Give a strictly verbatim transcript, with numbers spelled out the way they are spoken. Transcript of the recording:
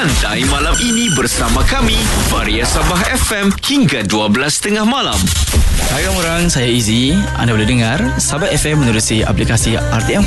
Santai malam ini bersama kami, Varia Sabah F M, hingga dua belas tiga puluh malam. Hai orang, saya Izzy. Anda boleh dengar Sabah F M menerusi aplikasi R T M